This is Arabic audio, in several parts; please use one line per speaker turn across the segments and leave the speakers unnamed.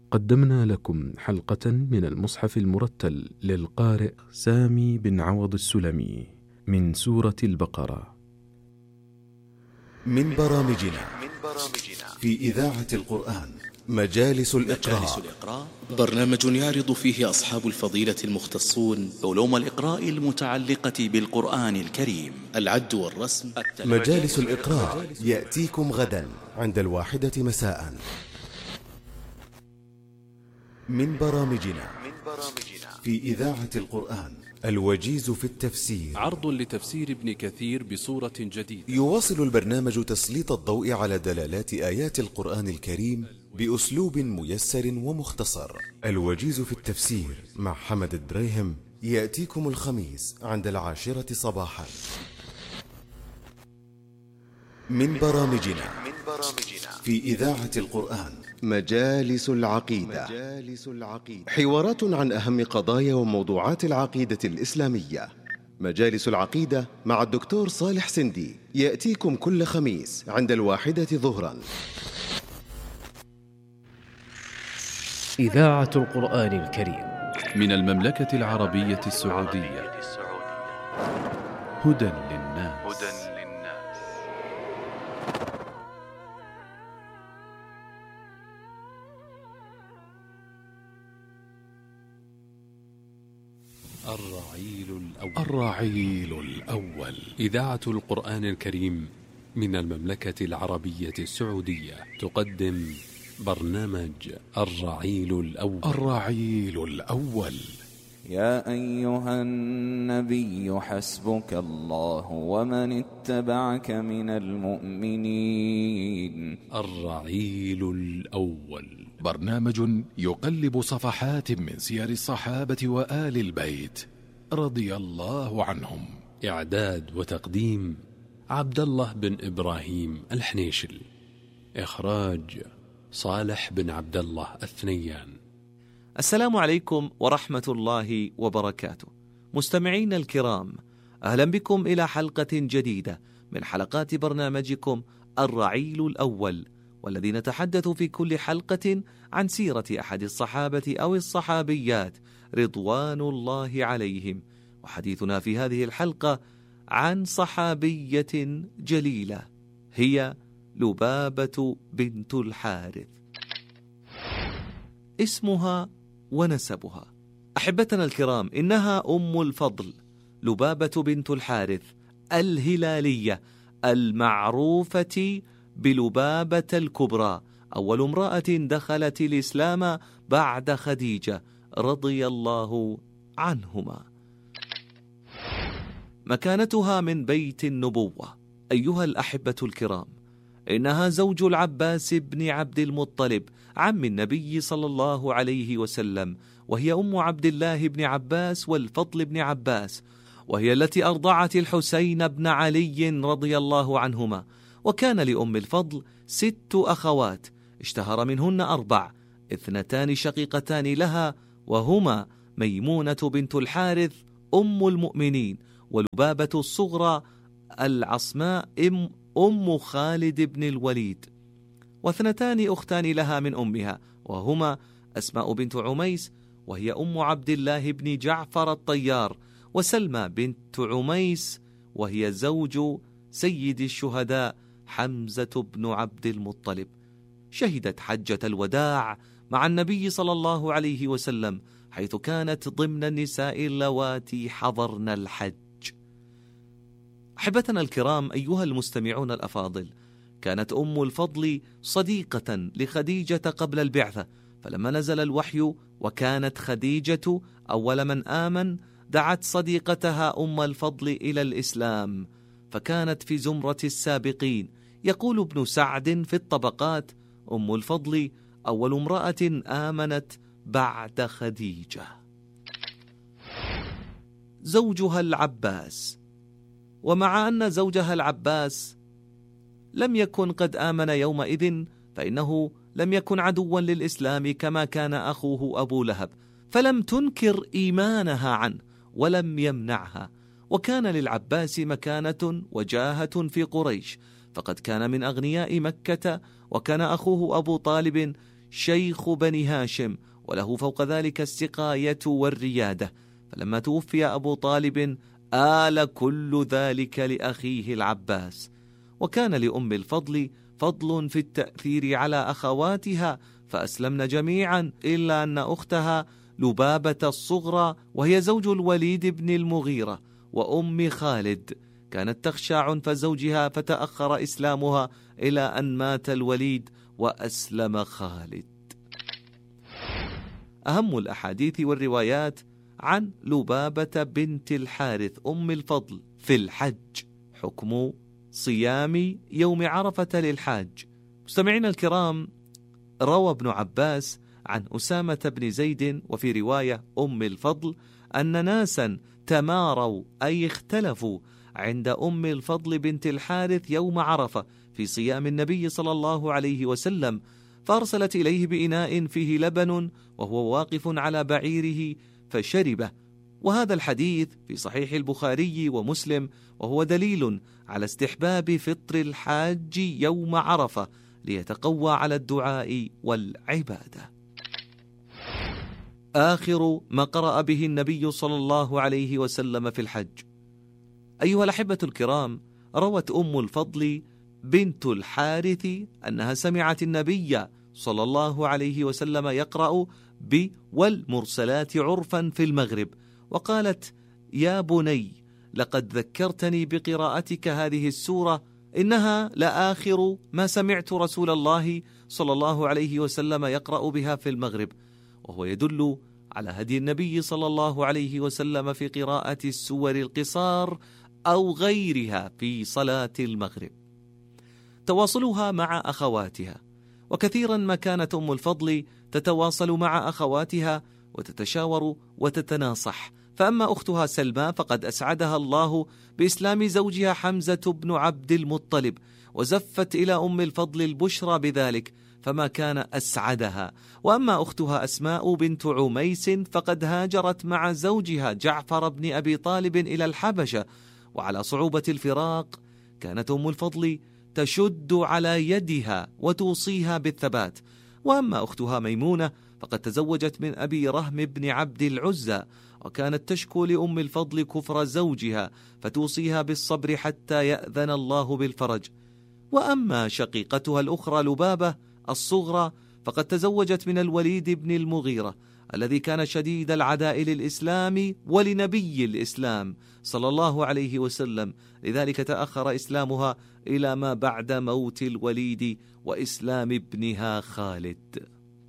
قدمنا لكم حلقة من المصحف المرتل للقارئ سامي بن عوض السلمي من سورة البقرة.
من برامجنا في إذاعة القرآن مجالس الإقراء،
برنامج يعرض فيه أصحاب الفضيلة المختصون علوم الإقراء المتعلقة بالقرآن الكريم، العد والرسم.
مجالس الإقراء يأتيكم غدا عند 1:00 مساء. من برامجنا في إذاعة القرآن الوجيز في التفسير،
عرض لتفسير ابن كثير بصورة جديدة.
يواصل البرنامج تسليط الضوء على دلالات آيات القرآن الكريم بأسلوب ميسر ومختصر. الوجيز في التفسير مع حمد الدريهم يأتيكم الخميس عند 10:00 صباحا. من برامجنا في إذاعة القرآن مجالس العقيدة، حوارات عن أهم قضايا وموضوعات العقيدة الإسلامية. مجالس العقيدة مع الدكتور صالح سندي يأتيكم كل خميس عند 1:00 ظهرا.
إذاعة القرآن الكريم
من المملكة العربية السعودية، هدى للناس. الرعيل الأول. إذاعة القرآن الكريم من المملكة العربية السعودية تقدم برنامج الرعيل الأول.
يا أيها النبي حسبك الله ومن اتبعك من المؤمنين.
الرعيل الأول، برنامج يقلب صفحات من سير الصحابة وآل البيت رضي الله عنهم. إعداد وتقديم عبد الله بن إبراهيم الحنيشل. إخراج صالح بن عبد الله الثنيان.
السلام عليكم ورحمة الله وبركاته. مستمعين الكرام، أهلا بكم إلى حلقة جديدة من حلقات برنامجكم الرعيل الأول، والذي نتحدث في كل حلقة عن سيرة أحد الصحابة أو الصحابيات رضوان الله عليهم. وحديثنا في هذه الحلقة عن صحابية جليلة، هي لبابة بنت الحارث. اسمها ونسبها. أحبتنا الكرام، إنها أم الفضل لبابة بنت الحارث الهلالية المعروفة بلبابة الكبرى، أول امرأة دخلت الإسلام بعد خديجة رضي الله عنهما. مكانتها من بيت النبوة. أيها الأحبة الكرام، إنها زوج العباس بن عبد المطلب عم النبي صلى الله عليه وسلم، وهي أم عبد الله بن عباس والفضل بن عباس، وهي التي أرضعت الحسين بن علي رضي الله عنهما. وكان لأم الفضل 6 أخوات، اشتهر منهن 4، 2 شقيقتان لها، وهما ميمونة بنت الحارث أم المؤمنين، ولبابة الصغرى العصماء أم خالد بن الوليد، و2 أختان لها من أمها، وهما أسماء بنت عميس وهي أم عبد الله بن جعفر الطيار، وسلمى بنت عميس وهي زوج سيد الشهداء حمزة بن عبد المطلب. شهدت حجة الوداع مع النبي صلى الله عليه وسلم، حيث كانت ضمن النساء اللواتي حضرن الحج. أحبتنا الكرام، أيها المستمعون الأفاضل، كانت أم الفضل صديقة لخديجة قبل البعثة، فلما نزل الوحي وكانت خديجة أول من آمن، دعت صديقتها أم الفضل إلى الإسلام، فكانت في زمرة السابقين. يقول ابن سعد في الطبقات: أم الفضل أول امرأة آمنت بعد خديجة. زوجها العباس. ومع أن زوجها العباس لم يكن قد آمن يومئذ، فإنه لم يكن عدوا للإسلام كما كان أخوه أبو لهب، فلم تنكر إيمانها عنه ولم يمنعها. وكان للعباس مكانة وجاهة في قريش، فقد كان من أغنياء مكة، وكان أخوه أبو طالب شيخ بني هاشم، وله فوق ذلك السقاية والريادة. فلما توفي أبو طالب آل كل ذلك لأخيه العباس. وكان لأم الفضل فضل في التأثير على أخواتها، فأسلمن جميعا إلا أن أختها لبابة الصغرى، وهي زوج الوليد بن المغيرة وأم خالد، كانت تخشى عنف زوجها فتأخر إسلامها إلى أن مات الوليد وأسلم خالد. أهم الأحاديث والروايات عن لبابة بنت الحارث أم الفضل في الحج. حكم صيام يوم عرفة للحاج. مستمعين الكرام، روى ابن عباس عن أسامة بن زيد وفي رواية أم الفضل أن ناسا تماروا أي اختلفوا عند أم الفضل بنت الحارث يوم عرفة في صيام النبي صلى الله عليه وسلم، فأرسلت إليه بإناء فيه لبن وهو واقف على بعيره فشربه. وهذا الحديث في صحيح البخاري ومسلم، وهو دليل على استحباب فطر الحاج يوم عرفة ليتقوى على الدعاء والعبادة. آخر ما قرأ به النبي صلى الله عليه وسلم في الحج. أيها الأحبة الكرام، روت أم الفضل بنت الحارث أنها سمعت النبي صلى الله عليه وسلم يقرأ والمرسلات عرفا في المغرب، وقالت: يا بني، لقد ذكرتني بقراءتك هذه السورة، إنها لآخر ما سمعت رسول الله صلى الله عليه وسلم يقرأ بها في المغرب. وهو يدل على هدي النبي صلى الله عليه وسلم في قراءة السور القصار أو غيرها في صلاة المغرب. تواصلها مع أخواتها، وكثيرا ما كانت أم الفضل تتواصل مع أخواتها وتتشاور وتتناصح. فأما أختها سلمى فقد أسعدها الله بإسلام زوجها حمزة بن عبد المطلب، وزفت إلى أم الفضل البشرى بذلك، فما كان أسعدها. وأما أختها أسماء بنت عميس فقد هاجرت مع زوجها جعفر بن أبي طالب إلى الحبشة، وعلى صعوبة الفراق كانت أم الفضل تشد على يدها وتوصيها بالثبات. وأما أختها ميمونة فقد تزوجت من أبي رهم بن عبد العزى، وكانت تشكو لأم الفضل كفر زوجها فتوصيها بالصبر حتى يأذن الله بالفرج. وأما شقيقتها الأخرى لبابة الصغرى فقد تزوجت من الوليد بن المغيرة الذي كان شديد العداء للإسلام ولنبي الإسلام صلى الله عليه وسلم، لذلك تأخر إسلامها إلى ما بعد موت الوليد وإسلام ابنها خالد.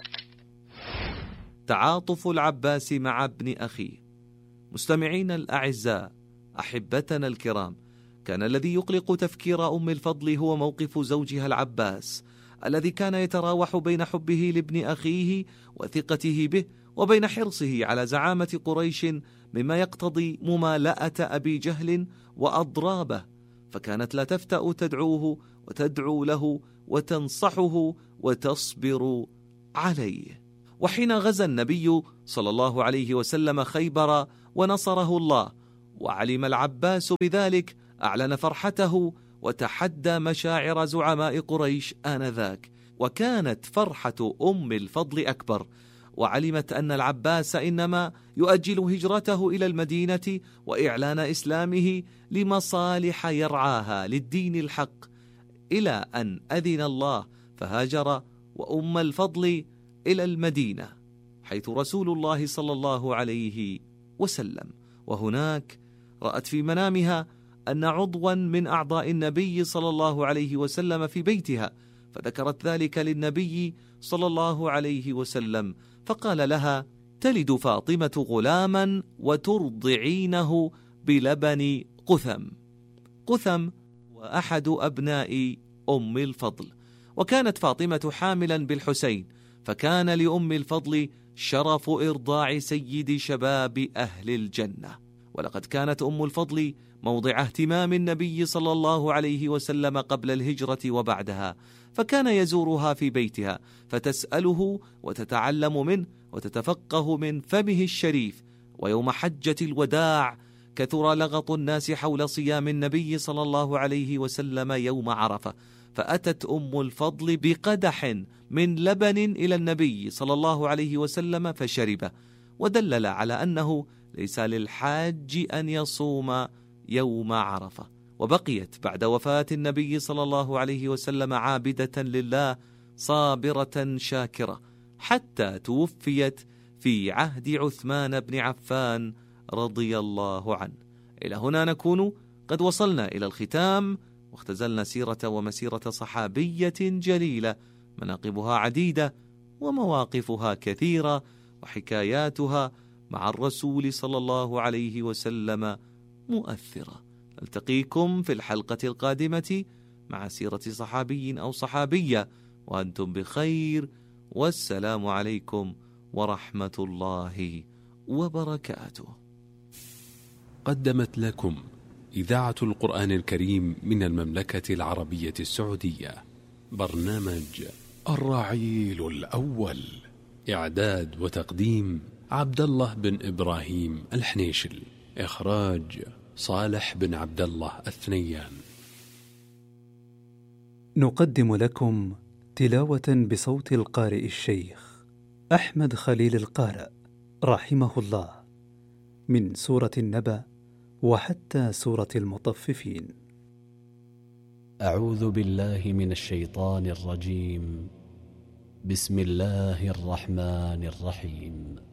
تعاطف العباس مع ابن أخيه. مستمعين الأعزاء، أحبتنا الكرام، كان الذي يقلق تفكير أم الفضل هو موقف زوجها العباس الذي كان يتراوح بين حبه لابن أخيه وثقته به وبين حرصه على زعامة قريش، مما يقتضي ممالأة أبي جهل وأضرابه، فكانت لا تفتأ تدعوه وتدعو له وتنصحه وتصبر عليه. وحين غزا النبي صلى الله عليه وسلم خيبر ونصره الله وعلم العباس بذلك، أعلن فرحته وتحدى مشاعر زعماء قريش آنذاك. وكانت فرحة أم الفضل أكبر، وعلمت أن العباس إنما يؤجل هجرته إلى المدينة وإعلان إسلامه لمصالح يرعاها للدين الحق، إلى أن أذن الله فهاجر وأم الفضل إلى المدينة حيث رسول الله صلى الله عليه وسلم. وهناك رأت في منامها أن عضوا من أعضاء النبي صلى الله عليه وسلم في بيتها، فذكرت ذلك للنبي صلى الله عليه وسلم، فقال لها: تلد فاطمة غلاما وترضعينه بلبن قثم. قثم وأحد أبناء أم الفضل، وكانت فاطمة حاملا بالحسين، فكان لأم الفضل شرف إرضاع سيد شباب أهل الجنة. ولقد كانت أم الفضل موضع اهتمام النبي صلى الله عليه وسلم قبل الهجرة وبعدها، فكان يزورها في بيتها فتسأله وتتعلم منه وتتفقه من فمه الشريف. ويوم حجة الوداع كثر لغط الناس حول صيام النبي صلى الله عليه وسلم يوم عرفة، فأتت أم الفضل بقدح من لبن إلى النبي صلى الله عليه وسلم فشرب، ودلل على أنه ليس للحاج أن يصوم يوم عرفة. وبقيت بعد وفاة النبي صلى الله عليه وسلم عابدة لله صابرة شاكرة حتى توفيت في عهد عثمان بن عفان رضي الله عنه. إلى هنا نكون قد وصلنا إلى الختام، واختزلنا سيرة ومسيرة صحابية جليلة مناقبها عديدة ومواقفها كثيرة وحكاياتها مع الرسول صلى الله عليه وسلم مؤثرة. نلتقيكم في الحلقة القادمة مع سيرة صحابي أو صحابية، وأنتم بخير، والسلام عليكم ورحمة الله وبركاته.
قدمت لكم إذاعة القرآن الكريم من المملكة العربية السعودية برنامج الرعيل الأول، إعداد وتقديم عبد الله بن إبراهيم الحنيشل، إخراج صالح بن عبد الله الثنيان.
نقدم لكم تلاوة بصوت القارئ الشيخ أحمد خليل القارئ رحمه الله من سورة النبأ وحتى سورة المطففين.
أعوذ بالله من الشيطان الرجيم. بسم الله الرحمن الرحيم.